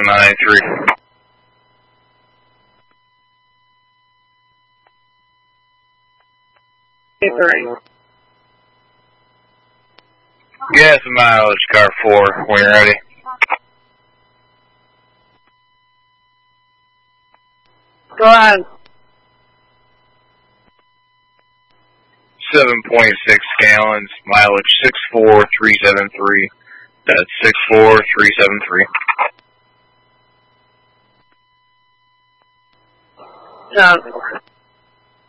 983. Gas and mileage, car 4, when you're ready. Go ahead. 7.6 gallons, mileage 64373. That's 64373. No.